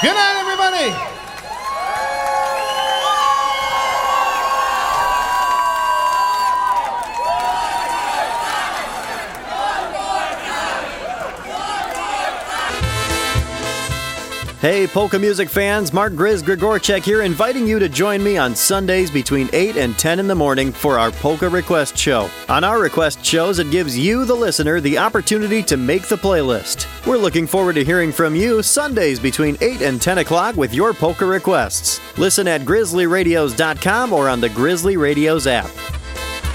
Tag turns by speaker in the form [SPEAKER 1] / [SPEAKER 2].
[SPEAKER 1] Good night, everybody.
[SPEAKER 2] Hey, polka music fans, Mark Grizz Grigorchek here, inviting you to join me on Sundays between 8 and 10 in the morning for our Polka Request Show. On our request shows, it gives you, the listener, the opportunity to make the playlist. We're looking forward to hearing from you Sundays between 8 and 10 o'clock with your polka requests. Listen at grizzlyradios.com or on the Grizzly Radios app.